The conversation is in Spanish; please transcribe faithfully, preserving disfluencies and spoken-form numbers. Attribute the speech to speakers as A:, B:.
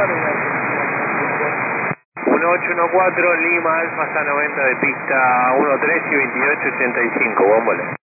A: uno ocho uno cuatro, Lima Alfa hasta noventa de pista uno tres y veintiocho ochenta y cinco, Bombole.